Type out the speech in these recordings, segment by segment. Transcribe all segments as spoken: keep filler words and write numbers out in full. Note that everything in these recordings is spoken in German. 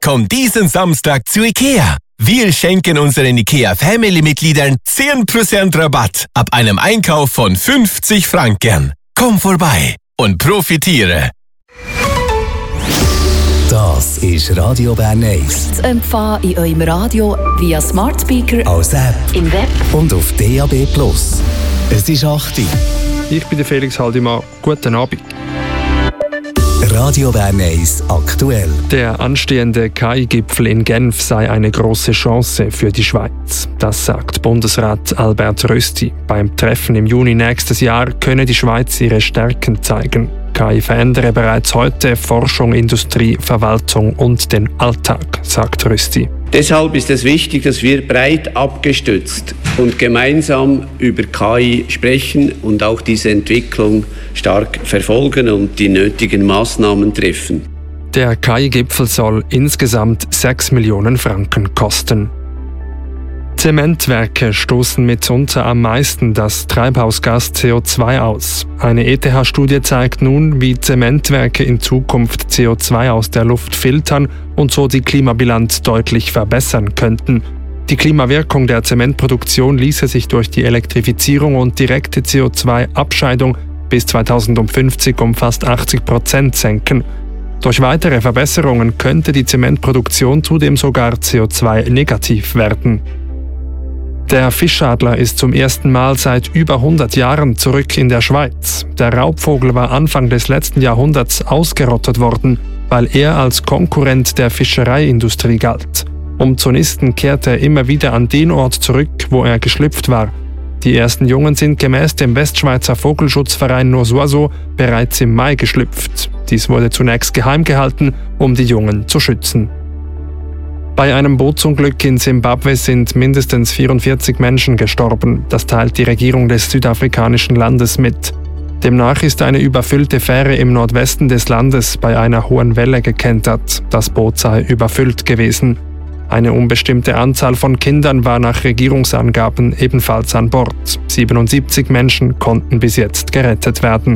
Komm diesen Samstag zu IKEA. Wir schenken unseren IKEA-Family-Mitgliedern zehn Prozent Rabatt ab einem Einkauf von fünfzig Franken. Komm vorbei und profitiere. Das ist Radio Bern eins. Zu empfangen in eurem Radio via Smart Speaker, als App im Web und auf D A B plus. Es ist acht Uhr. Ich bin der Felix Haldimann. Guten Abend. Radio Bern eins aktuell. Der anstehende K I-Gipfel in Genf sei eine große Chance für die Schweiz. Das sagt Bundesrat Albert Rösti. Beim Treffen im Juni nächstes Jahr könne die Schweiz ihre Stärken zeigen. K I verändere bereits heute Forschung, Industrie, Verwaltung und den Alltag, sagt Rösti. Deshalb ist es wichtig, dass wir breit abgestützt und gemeinsam über K I sprechen und auch diese Entwicklung stark verfolgen und die nötigen Maßnahmen treffen. Der K I-Gipfel soll insgesamt sechs Millionen Franken kosten. Zementwerke stoßen mitunter am meisten das Treibhausgas C O zwei aus. Eine E T H-Studie zeigt nun, wie Zementwerke in Zukunft C O zwei aus der Luft filtern und so die Klimabilanz deutlich verbessern könnten. Die Klimawirkung der Zementproduktion ließe sich durch die Elektrifizierung und direkte C O zwei Abscheidung bis zweitausendfünfzig um fast achtzig Prozent senken. Durch weitere Verbesserungen könnte die Zementproduktion zudem sogar C O zwei negativ werden. Der Fischadler ist zum ersten Mal seit über hundert Jahren zurück in der Schweiz. Der Raubvogel war Anfang des letzten Jahrhunderts ausgerottet worden, weil er als Konkurrent der Fischereiindustrie galt. Umzunisten kehrte er immer wieder an den Ort zurück, wo er geschlüpft war. Die ersten Jungen sind gemäß dem Westschweizer Vogelschutzverein Nosoiseau bereits im Mai geschlüpft. Dies wurde zunächst geheim gehalten, um die Jungen zu schützen. Bei einem Bootsunglück in Simbabwe sind mindestens vierundvierzig Menschen gestorben. Das teilt die Regierung des südafrikanischen Landes mit. Demnach ist eine überfüllte Fähre im Nordwesten des Landes bei einer hohen Welle gekentert. Das Boot sei überfüllt gewesen. Eine unbestimmte Anzahl von Kindern war nach Regierungsangaben ebenfalls an Bord. siebenundsiebzig Menschen konnten bis jetzt gerettet werden.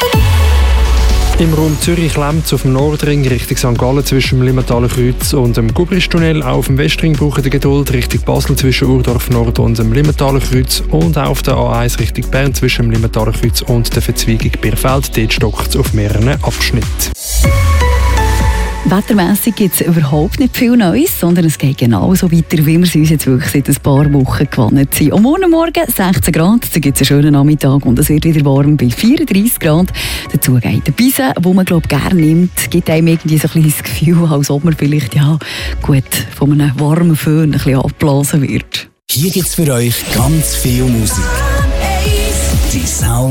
Im Raum Zürich-Lemz auf dem Nordring Richtung Sankt Gallen zwischen dem Limmentaler Kreuz und dem Gubristunnel. Auf dem Westring brauchen die Geduld Richtung Basel zwischen Urdorf Nord und dem Limmentaler Kreuz. Und auf der A eins Richtung Bern zwischen dem Limmentaler Kreuz und der Verzweigung Bierfeld. Dort stockt es auf mehreren Abschnitten. Wettermässig gibt es überhaupt nicht viel Neues, sondern es geht genauso weiter, wie wir es uns jetzt wirklich seit ein paar Wochen gewohnt sind. Am Morgen Morgen sechzehn Grad, dann gibt es einen schönen Nachmittag und es wird wieder warm bei vierunddreissig Grad. Dazu geht der Bise, den man glaube gerne nimmt, gibt einem irgendwie so ein bisschen das Gefühl, als ob man vielleicht ja, gut, von einem warmen Föhn ein bisschen abblasen wird. Hier gibt es für euch ganz viel Musik. Die Sound